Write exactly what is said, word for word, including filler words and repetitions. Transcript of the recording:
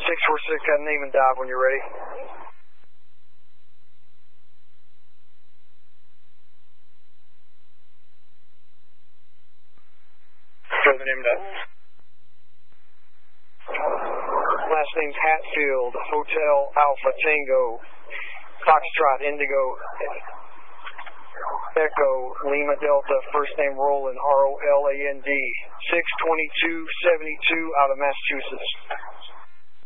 six four six, got name and dive when you're ready. Show the name and dive. Last name's Hatfield, Hotel Alpha Tango, Foxtrot Indigo, Echo, Lima Delta, first name Roland, R O L A N D, six twenty-two seventy-two out of Massachusetts.